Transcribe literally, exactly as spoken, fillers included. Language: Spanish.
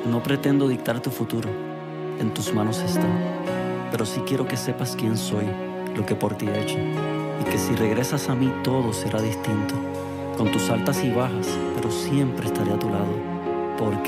No pretendo dictar tu futuro, en tus manos está, pero sí quiero que sepas quién soy, lo que por ti he hecho, y que si regresas a mí todo será distinto, con tus altas y bajas, pero siempre estaré a tu lado, porque